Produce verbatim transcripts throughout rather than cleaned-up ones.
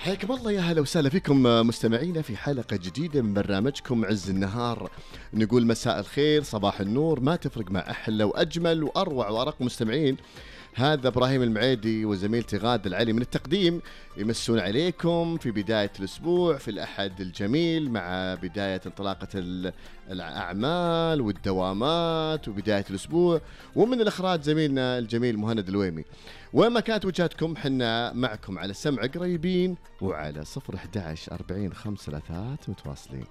حياكم الله، يا هلا وسهلا فيكم مستمعينا في حلقة جديدة من برنامجكم عز النهار. نقول مساء الخير، صباح النور، ما تفرق مع أحلى وأجمل وأروع وأرق مستمعين. هذا إبراهيم المعيدي وزميلتي غادة العلي من التقديم، يمسون عليكم في بداية الأسبوع في الأحد الجميل، مع بداية انطلاقة الأعمال والدوامات وبداية الأسبوع. ومن الإخراج زميلنا الجميل مهند الويمي. وين ما كانت وجهتكم حنا معكم على السمع قريبين، وعلى صفر أحد عشر أربعين خمسة ثلاثات متواصلين.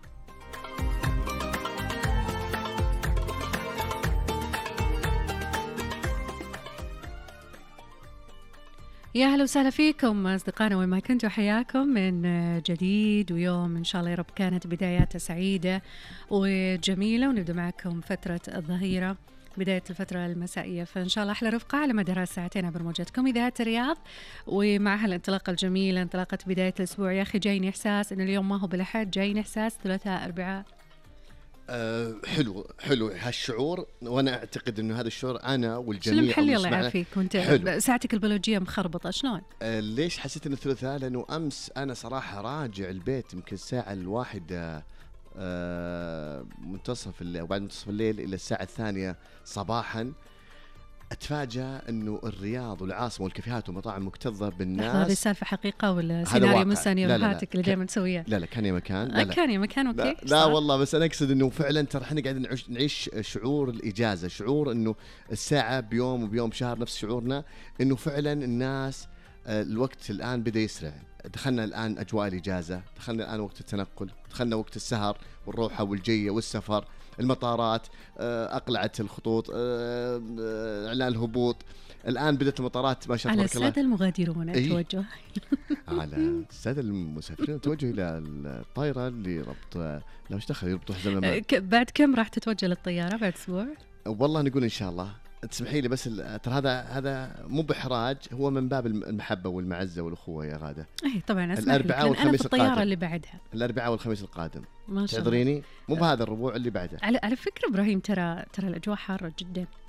يا هلا وسهلا فيكم أصدقائنا وين ما كنتوا، حياكم من جديد، ويوم إن شاء الله يا رب كانت بداياتها سعيدة وجميلة، ونبدأ معكم فترة الظهيرة، بداية الفترة المسائية، فإن شاء الله أحلى رفقة على مدار الساعتين عبر موجتكم إذاعة الرياض. ومع هالانطلاقة الجميلة، انطلاقة بداية الأسبوع، يا أخي جايني إحساس إن اليوم ما هو بالأحد، جايني إحساس ثلاثاء أربعاء. أه حلو حلو هالشعور، وانا اعتقد انه هذا الشعور انا والجميع. شو المحلي الله يعافيك، وانت ساعتك البيولوجيه مخربطه شلون؟ أه ليش حسيت انه الثلاثاء؟ لانه امس انا صراحه راجع البيت يمكن الساعه الواحدة أه منتصف الليل، وبعد منتصف الليل الى الساعه الثانية صباحا اتفاجأ انه الرياض والعاصمه والكافيهات والمطاعم مكتظه بالناس. هذه سالفه حقيقه ولا سيناريو من سيناريوهاتك اللي دائما تسويها؟ لا لا كان يا مكان. لا لا كان يا مكان. اوكي لا, لا والله، بس انا اقصد انه فعلا ترى احنا قاعدين نعيش, نعيش شعور الاجازه، شعور انه الساعه بيوم وبيوم شهر نفس شعورنا، انه فعلا الناس الوقت الان بدا يسرع. دخلنا الان اجواء الاجازه، دخلنا الان وقت التنقل، دخلنا وقت السهر والروحه والجيه والسفر، المطارات أقلعت الخطوط، إعلان الهبوط. الآن بدأت المطارات ما شاء الله على السادة المغادرون التوجه على السادة المسافرين التوجه إلى الطائرة اللي ربط لا مش دخل يربطوا حزام الأمان. بعد كم راح تتوجه للطيارة؟ بعد أسبوع والله نقول إن شاء الله. تسمحي لي بس، ترى هذا هذا مو بإحراج، هو من باب المحبة والمعزة والأخوة يا غادة. أي طبعا أسمح لك، الأربعاء والخميس الطيارة القادم. اللي بعدها الأربعاء والخميس القادم. ما شاء الله. تعذريني مو بهذا الربوع اللي بعده. على على فكرة إبراهيم، ترى ترى الأجواء حارة جدا.